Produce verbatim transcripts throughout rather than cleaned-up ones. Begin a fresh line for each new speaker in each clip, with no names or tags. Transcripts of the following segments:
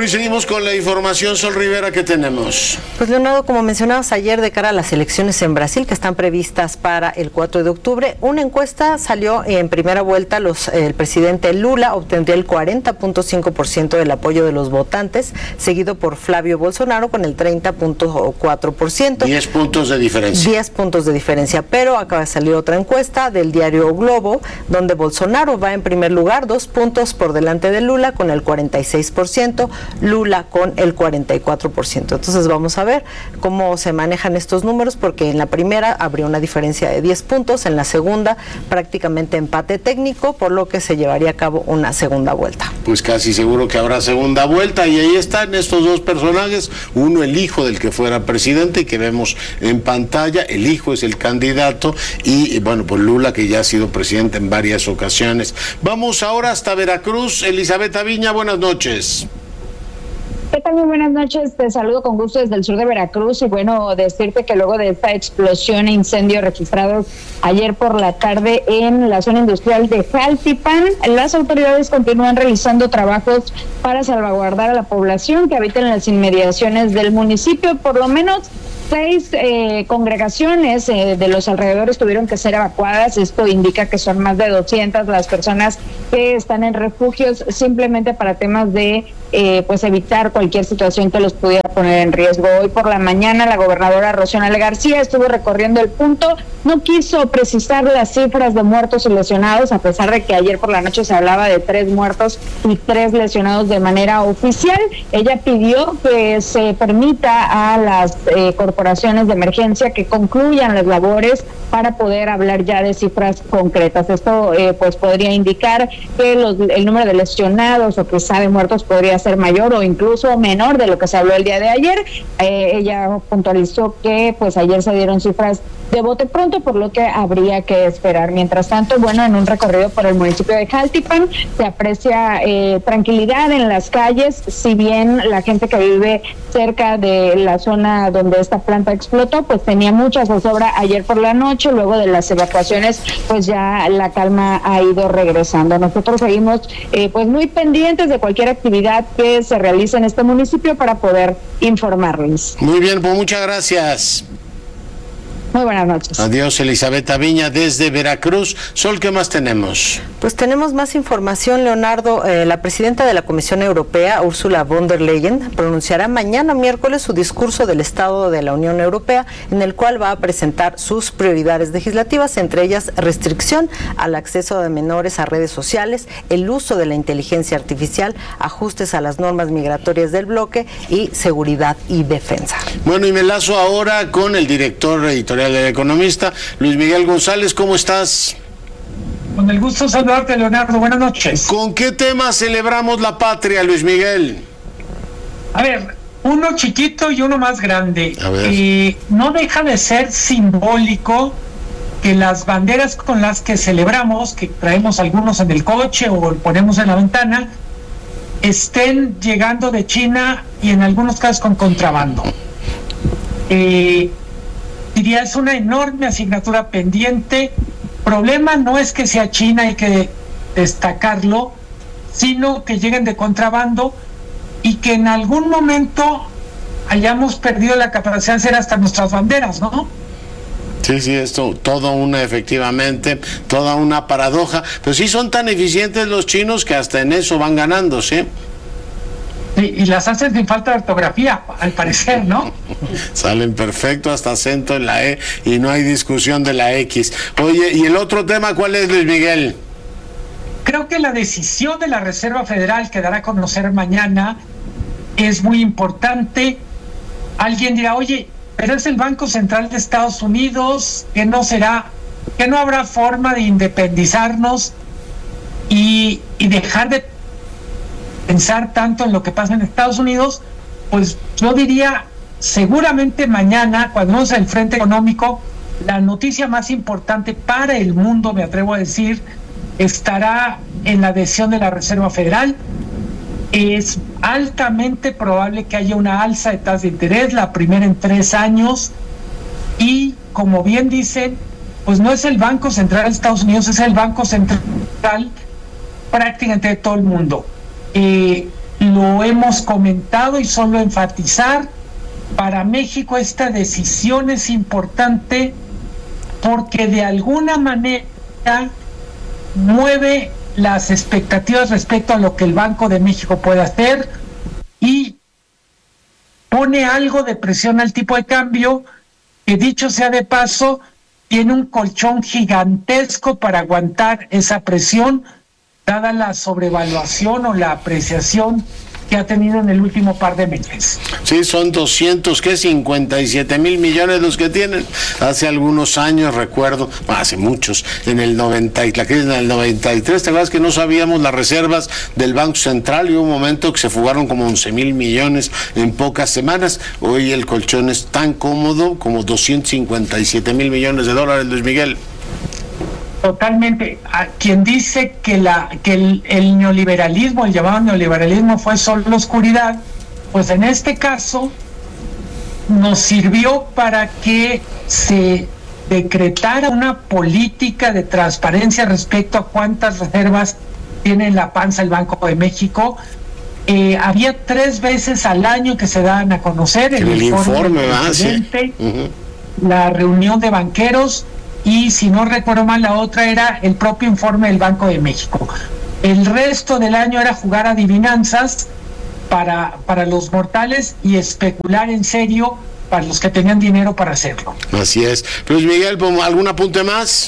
Bueno, y seguimos con la información. Sol Rivera, ¿qué tenemos?
Pues Leonardo, como mencionabas ayer, de cara a las elecciones en Brasil que están previstas para el cuatro de octubre, una encuesta salió en primera vuelta. Los, el presidente Lula obtendría el cuarenta punto cinco por ciento del apoyo de los votantes, seguido por Flavio Bolsonaro con el treinta punto cuatro por ciento.
diez puntos de diferencia.
diez puntos de diferencia, pero acaba de salir otra encuesta del diario Globo, donde Bolsonaro va en primer lugar, dos puntos por delante de Lula con el cuarenta y seis por ciento. Lula con el cuarenta y cuatro por ciento. Entonces vamos a ver cómo se manejan estos números, porque en la primera habría una diferencia de diez puntos, en la segunda prácticamente empate técnico, por lo que se llevaría a cabo una segunda vuelta.
Pues casi seguro que habrá segunda vuelta, y ahí están estos dos personajes, uno el hijo del que fuera presidente que vemos en pantalla, el hijo es el candidato, y bueno, pues Lula, que ya ha sido presidente en varias ocasiones. Vamos ahora hasta Veracruz. Elizabeth Aviña, buenas noches.
¿Qué tal? Muy buenas noches, te saludo con gusto desde el sur de Veracruz, y bueno, decirte que luego de esta explosión e incendio registrados ayer por la tarde en la zona industrial de Jaltipan, las autoridades continúan realizando trabajos para salvaguardar a la población que habita en las inmediaciones del municipio. Por lo menos seis eh, congregaciones eh, de los alrededores tuvieron que ser evacuadas. Esto indica que son más de doscientas las personas que están en refugios, simplemente para temas de eh, pues evitar cualquier situación que los pudiera poner en riesgo. Hoy por la mañana la gobernadora Rocío Nale García estuvo recorriendo el punto, no quiso precisar las cifras de muertos y lesionados, a pesar de que ayer por la noche se hablaba de tres muertos y tres lesionados de manera oficial. Ella pidió que se permita a las eh, corporaciones de emergencia que concluyan las labores para poder hablar ya de cifras concretas. Esto eh, pues podría indicar que los, el número de lesionados o que sabe muertos podría ser mayor o incluso menor de lo que se habló el día de ayer. Eh, ella puntualizó que pues ayer se dieron cifras de bote pronto, por lo que habría que esperar. Mientras tanto, bueno, en un recorrido por el municipio de Jaltipan se aprecia eh, tranquilidad en las calles, si bien la gente que vive cerca de la zona donde esta planta explotó, pues tenía mucha zozobra ayer por la noche. Luego de las evacuaciones, pues ya la calma ha ido regresando. Nosotros seguimos eh, pues muy pendientes de cualquier actividad que se realice en este municipio para poder informarles.
Muy bien, pues muchas gracias.
Muy buenas noches.
Adiós, Elizabeth Aviña desde Veracruz. Sol, ¿qué más tenemos?
Pues tenemos más información, Leonardo. Eh, la presidenta de la Comisión Europea, Ursula von der Leyen, pronunciará mañana miércoles su discurso del Estado de la Unión Europea, en el cual va a presentar sus prioridades legislativas, entre ellas restricción al acceso de menores a redes sociales, el uso de la inteligencia artificial, ajustes a las normas migratorias del bloque y seguridad y defensa.
Bueno, y me enlazo ahora con el director editorial del Economista, Luis Miguel González. ¿Cómo estás?
Con el gusto de saludarte, Leonardo. Buenas noches.
¿Con qué tema celebramos la patria, Luis Miguel?
A ver, uno chiquito y uno más grande.
A ver.
Eh, no deja de ser simbólico que las banderas con las que celebramos, que traemos algunos en el coche o ponemos en la ventana, estén llegando de China y en algunos casos con contrabando. Eh, diría, es una enorme asignatura pendiente. Problema no es que sea China, hay que destacarlo, sino que lleguen de contrabando y que en algún momento hayamos perdido la capacidad de hacer hasta nuestras banderas, ¿no?
Sí, sí, esto, todo una, efectivamente, toda una paradoja, pero sí son tan eficientes los chinos que hasta en eso van ganando, ¿sí?
Sí, y las hacen sin falta de ortografía, al parecer, ¿no?
Salen perfecto, hasta acento en la E, y no hay discusión de la X. Oye, ¿y el otro tema cuál es, Luis Miguel?
Creo que la decisión de la Reserva Federal que dará a conocer mañana es muy importante. Alguien dirá, oye, pero es el Banco Central de Estados Unidos, que no será, que no habrá forma de independizarnos y, y dejar de pensar tanto en lo que pasa en Estados Unidos. Pues yo diría, seguramente mañana, cuando vamos al frente económico, la noticia más importante para el mundo, me atrevo a decir, estará en la decisión de la Reserva Federal. Es altamente probable que haya una alza de tasa de interés, la primera en tres años, y como bien dicen, pues no es el Banco Central de Estados Unidos, es el Banco Central prácticamente de todo el mundo. Eh, lo lo hemos comentado y solo enfatizar, para México esta decisión es importante porque de alguna manera mueve las expectativas respecto a lo que el Banco de México puede hacer y pone algo de presión al tipo de cambio, que dicho sea de paso, tiene un colchón gigantesco para aguantar esa presión, dada la sobrevaluación o la apreciación que ha tenido en el último par de meses.
Sí, son doscientos, ¿qué? cincuenta y siete mil millones los que tienen. Hace algunos años, recuerdo, hace muchos, en el noventa, la crisis en el noventa y tres, ¿te acuerdas que no sabíamos las reservas del Banco Central? Y hubo un momento que se fugaron como once mil millones en pocas semanas. Hoy el colchón es tan cómodo como doscientos cincuenta y siete mil millones de dólares, Luis Miguel.
Totalmente. A quien dice que la que el, el neoliberalismo, el llamado neoliberalismo, fue solo la oscuridad, pues en este caso nos sirvió para que se decretara una política de transparencia respecto a cuántas reservas tiene en la panza el Banco de México. Eh, había tres veces al año que se daban a conocer el,
el informe,
informe del presidente, uh-huh. la reunión de banqueros, y si no recuerdo mal, la otra era el propio informe del Banco de México. El resto del año era jugar adivinanzas para, para los mortales y especular en serio para los que tenían dinero para hacerlo.
Así es. Luis Miguel, ¿algún apunte más?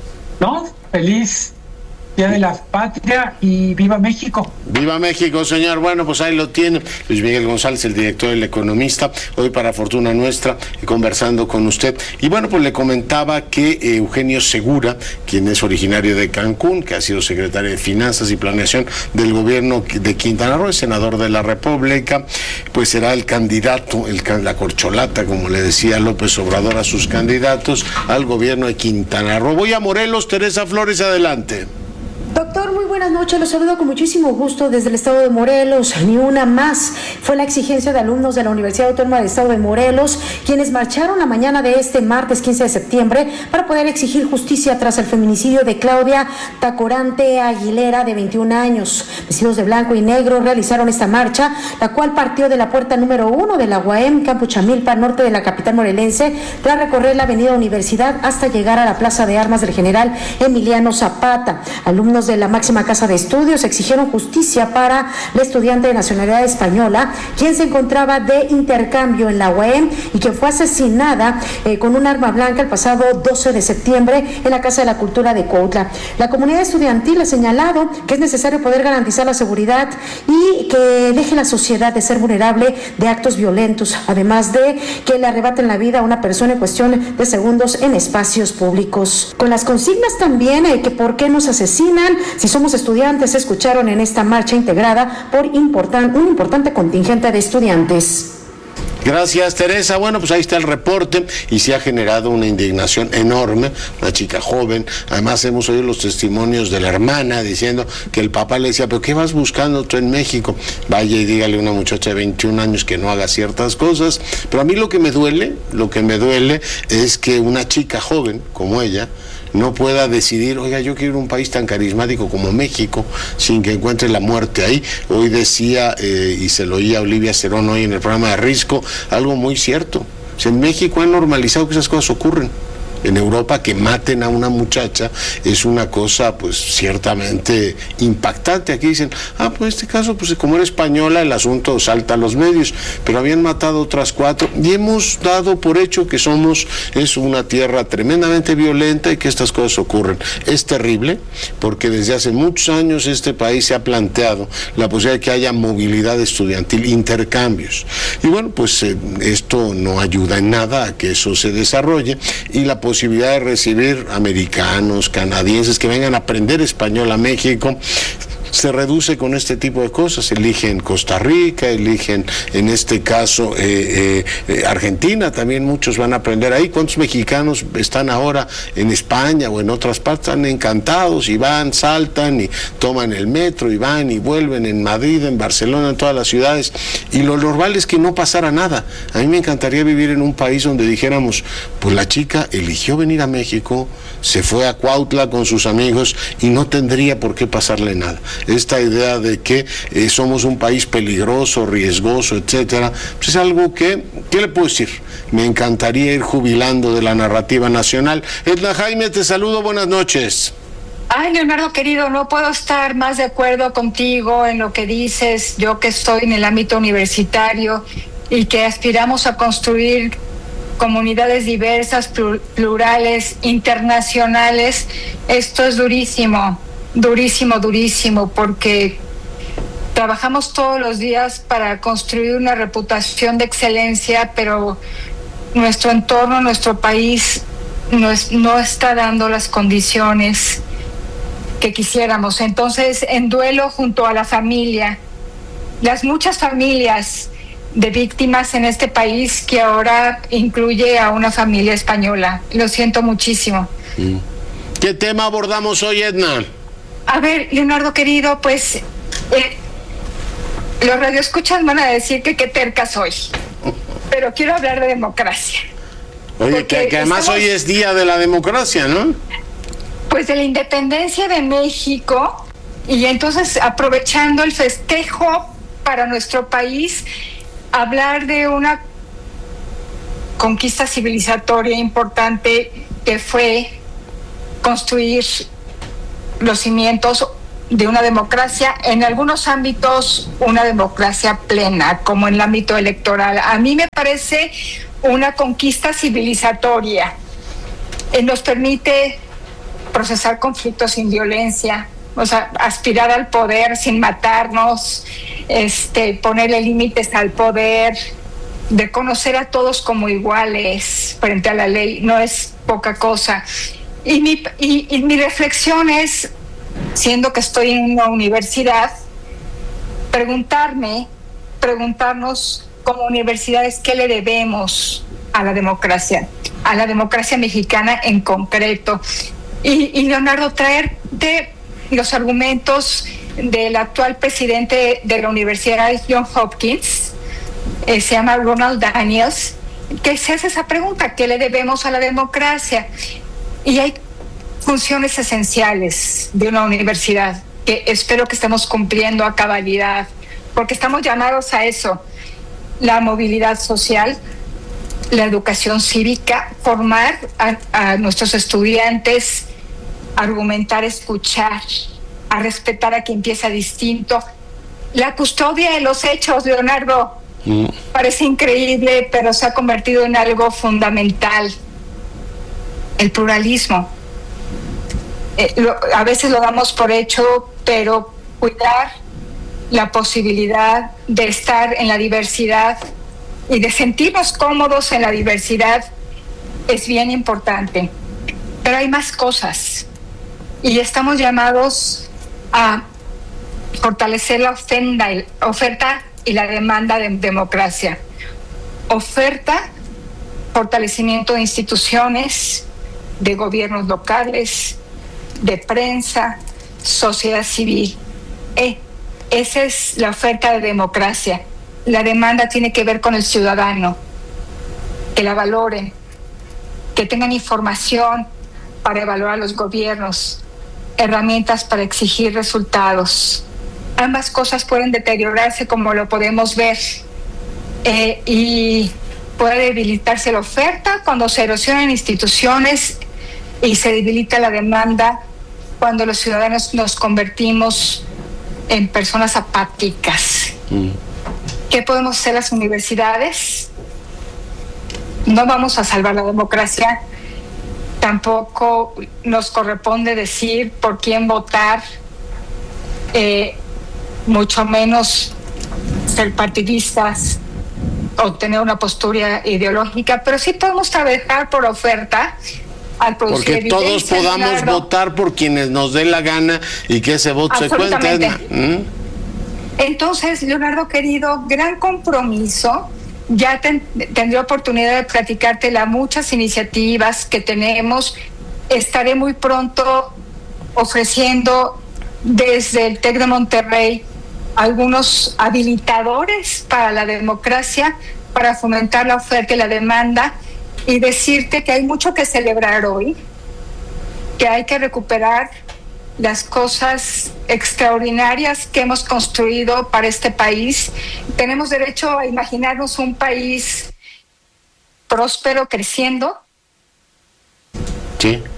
No, feliz Día de la Patria y viva México.
Viva México, señor. Bueno, pues ahí lo tiene Luis Miguel González, el director del Economista, hoy para fortuna nuestra, conversando con usted. Y bueno, pues le comentaba que eh, Eugenio Segura, quien es originario de Cancún, que ha sido secretario de Finanzas y Planeación del gobierno de Quintana Roo, senador de la República, pues será el candidato, el, la corcholata, como le decía López Obrador a sus candidatos, al gobierno de Quintana Roo. Voy a Morelos, Teresa Flores, adelante.
Doctor, muy buenas noches, los saludo con muchísimo gusto desde el estado de Morelos. Ni una más fue la exigencia de alumnos de la Universidad Autónoma del Estado de Morelos, quienes marcharon la mañana de este martes quince de septiembre para poder exigir justicia tras el feminicidio de Claudia Tacorante Aguilera, de veintiún años. Vestidos de blanco y negro realizaron esta marcha, la cual partió de la puerta número uno de la U A M, Campo Chamilpa, norte de la capital morelense, tras recorrer la avenida Universidad hasta llegar a la Plaza de Armas del General Emiliano Zapata. Alumnos de la máxima casa de estudios exigieron justicia para la estudiante de nacionalidad española, quien se encontraba de intercambio en la U A M y que fue asesinada eh, con un arma blanca el pasado doce de septiembre en la Casa de la Cultura de Cuautla. La comunidad estudiantil ha señalado que es necesario poder garantizar la seguridad y que deje la sociedad de ser vulnerable de actos violentos, además de que le arrebaten la vida a una persona en cuestión de segundos en espacios públicos. Con las consignas también eh, que por qué nos asesinan si somos estudiantes, se escucharon en esta marcha integrada por importan, un importante contingente de estudiantes.
Gracias, Teresa. Bueno, pues ahí está el reporte y se ha generado una indignación enorme, una chica joven. Además hemos oído los testimonios de la hermana diciendo que el papá le decía, pero ¿qué vas buscando tú en México? Vaya y dígale a una muchacha de veintiún años que no haga ciertas cosas. Pero a mí lo que me duele, lo que me duele es que una chica joven como ella no pueda decidir, oiga, yo quiero un país tan carismático como México, sin que encuentre la muerte ahí. Hoy decía, eh, y se lo oía a Olivia Cerón hoy en el programa de Risco, algo muy cierto. O sea, en México han normalizado que esas cosas ocurren. En Europa, que maten a una muchacha es una cosa pues ciertamente impactante. Aquí dicen, ah, pues en este caso, pues como era española, el asunto salta a los medios, pero habían matado otras cuatro y hemos dado por hecho que somos, es una tierra tremendamente violenta y que estas cosas ocurren. Es terrible porque desde hace muchos años este país se ha planteado la posibilidad de que haya movilidad estudiantil, intercambios. Y bueno, pues eh, esto no ayuda en nada a que eso se desarrolle, y la posibilidad de recibir americanos, canadienses que vengan a aprender español a México se reduce con este tipo de cosas. Eligen Costa Rica, eligen en este caso eh, eh, Argentina, también muchos van a aprender ahí. ¿Cuántos mexicanos están ahora en España o en otras partes? Están encantados y van, saltan y toman el metro y van y vuelven en Madrid, en Barcelona, en todas las ciudades, y lo normal es que no pasara nada. A mí me encantaría vivir en un país donde dijéramos, pues la chica eligió venir a México, se fue a Cuautla con sus amigos y no tendría por qué pasarle nada. esta idea de que eh, somos un país peligroso, riesgoso, etcétera, pues es algo que, ¿qué le puedo decir? Me encantaría ir jubilando de la narrativa nacional. Edna Jaime, te saludo, buenas noches.
Ay, Leonardo querido, no puedo estar más de acuerdo contigo en lo que dices. Yo que estoy en el ámbito universitario y que aspiramos a construir comunidades diversas, plurales, internacionales, esto es durísimo, durísimo, durísimo, porque trabajamos todos los días para construir una reputación de excelencia, pero nuestro entorno, nuestro país no, es, no está dando las condiciones que quisiéramos. Entonces, en duelo junto a la familia, las muchas familias de víctimas en este país, que ahora incluye a una familia española. Lo siento muchísimo.
¿Qué tema abordamos hoy, Edna?
A ver, Leonardo querido, pues eh, los radioescuchas van a decir que qué terca soy, pero quiero hablar de democracia.
Oye, que, que además estamos... hoy es Día de la Democracia, ¿no?
Pues de la independencia de México, y entonces aprovechando el festejo para nuestro país, hablar de una conquista civilizatoria importante que fue construir los cimientos de una democracia, en algunos ámbitos una democracia plena, como en el ámbito electoral. A mí me parece una conquista civilizatoria. Eh, nos permite procesar conflictos sin violencia, o sea, aspirar al poder sin matarnos, este, ponerle límites al poder, de conocer a todos como iguales frente a la ley, no es poca cosa. Y mi, y, y mi reflexión es, siendo que estoy en una universidad, preguntarme, preguntarnos como universidades qué le debemos a la democracia, a la democracia mexicana en concreto. Y, y Leonardo, traerte los argumentos del actual presidente de la Universidad Johns Hopkins, eh, se llama Ronald Daniels, que se hace esa pregunta: ¿qué le debemos a la democracia? Y hay funciones esenciales de una universidad que espero que estemos cumpliendo a cabalidad, porque estamos llamados a eso: la movilidad social, la educación cívica, formar a, a nuestros estudiantes, argumentar, escuchar, a respetar a quien piensa distinto, la custodia de los hechos, Leonardo. Mm. Parece increíble, pero se ha convertido en algo fundamental. El pluralismo. Eh, lo, a veces lo damos por hecho, pero cuidar la posibilidad de estar en la diversidad y de sentirnos cómodos en la diversidad es bien importante. Pero hay más cosas y estamos llamados a fortalecer la ofenda, oferta y la demanda de democracia. Oferta, fortalecimiento de instituciones, de gobiernos locales, de prensa, sociedad civil. Eh, esa es la oferta de democracia. La demanda tiene que ver con el ciudadano, que la valoren, que tengan información para evaluar a los gobiernos, herramientas para exigir resultados. Ambas cosas pueden deteriorarse, como lo podemos ver, eh, y puede debilitarse la oferta cuando se erosionan instituciones y se debilita la demanda cuando los ciudadanos nos convertimos en personas apáticas. Mm. ¿Qué podemos hacer las universidades? No vamos a salvar la democracia, tampoco nos corresponde decir por quién votar, eh, mucho menos ser partidistas o tener una postura ideológica, pero sí podemos trabajar por oferta al producir
porque todos podamos Leonardo. votar por quienes nos dé la gana y que ese voto se cuente. ¿Mm?
Entonces, Leonardo querido, gran compromiso. Ya ten, tendré oportunidad de platicarte las muchas iniciativas que tenemos. Estaré muy pronto ofreciendo desde el TEC de Monterrey algunos habilitadores para la democracia, para fomentar la oferta y la demanda, y decirte que hay mucho que celebrar hoy, que hay que recuperar las cosas extraordinarias que hemos construido para este país. Tenemos derecho a imaginarnos un país próspero, creciendo.
Sí.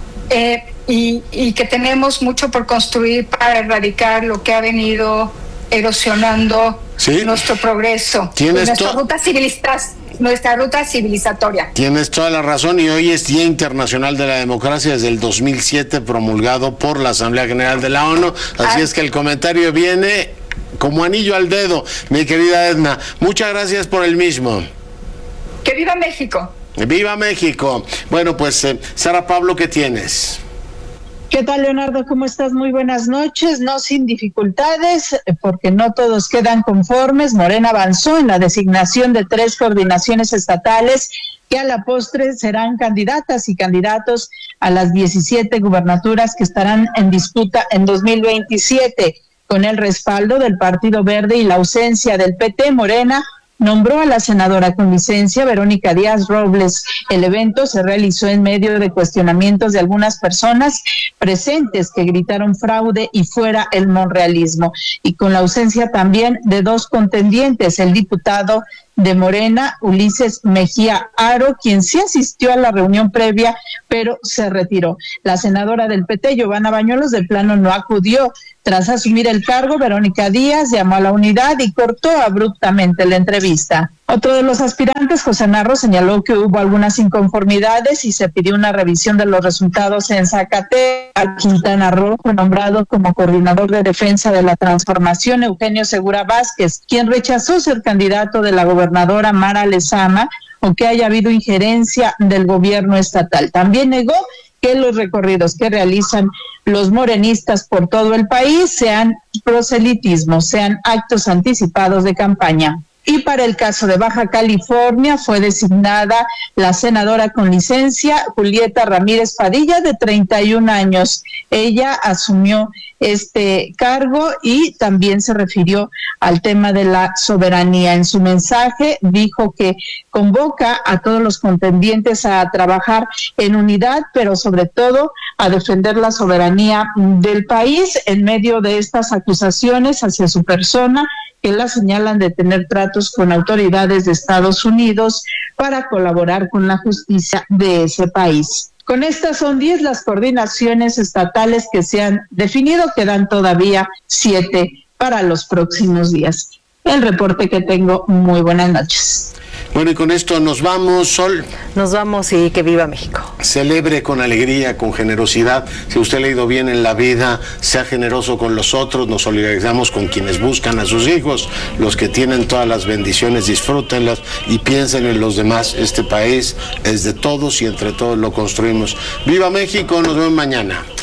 Eh, y, y que tenemos mucho por construir para erradicar lo que ha venido erosionando
sí.
nuestro progreso,
¿Tienes
nuestra
to-
ruta civilista- nuestra ruta civilizatoria.
Tienes toda la razón, y hoy es Día Internacional de la Democracia desde el dos mil siete, promulgado por la Asamblea General de la ONU, así
Ay.
es que el comentario viene como anillo al dedo, mi querida Edna. Muchas gracias por el mismo.
¡Que viva México!
¡Viva México! Bueno, pues, eh, Sara Pablo, ¿qué tienes?
¿Qué tal, Leonardo? ¿Cómo estás? Muy buenas noches. No sin dificultades, porque no todos quedan conformes. Morena avanzó en la designación de tres coordinaciones estatales que a la postre serán candidatas y candidatos a las diecisiete gubernaturas que estarán en disputa en dos mil veintisiete. Con el respaldo del Partido Verde y la ausencia del P T, Morena nombró a la senadora con licencia Verónica Díaz Robles. El evento se realizó en medio de cuestionamientos de algunas personas presentes que gritaron fraude y fuera el monrealismo, y con la ausencia también de dos contendientes, el diputado de Morena, Ulises Mejía Aro, quien sí asistió a la reunión previa, pero se retiró. La senadora del P T, Giovanna Bañuelos, de plano no acudió. Tras asumir el cargo, Verónica Díaz llamó a la unidad y cortó abruptamente la entrevista. Otro de los aspirantes, José Narro, señaló que hubo algunas inconformidades y se pidió una revisión de los resultados en Zacatecas. Quintana Roo fue nombrado como coordinador de defensa de la transformación Eugenio Segura Vázquez, quien rechazó ser candidato de la gobernadora Mara Lezama o que haya habido injerencia del gobierno estatal. También negó que los recorridos que realizan los morenistas por todo el país sean proselitismo, sean actos anticipados de campaña. Y para el caso de Baja California fue designada la senadora con licencia Julieta Ramírez Padilla, de treinta y un años. Ella asumió este cargo y también se refirió al tema de la soberanía. En su mensaje dijo que convoca a todos los contendientes a trabajar en unidad, pero sobre todo a defender la soberanía del país en medio de estas acusaciones hacia su persona, que la señalan de tener tratos con autoridades de Estados Unidos para colaborar con la justicia de ese país. Con estas son diez las coordinaciones estatales que se han definido, quedan todavía siete para los próximos días. El reporte que tengo, muy buenas noches.
Bueno, y con esto nos vamos, Sol.
Nos vamos y que viva México.
Celebre con alegría, con generosidad. Si usted le ha ido bien en la vida, sea generoso con los otros. Nos solidarizamos con quienes buscan a sus hijos. Los que tienen todas las bendiciones, disfrútenlas y piensen en los demás. Este país es de todos y entre todos lo construimos. ¡Viva México! Nos vemos mañana.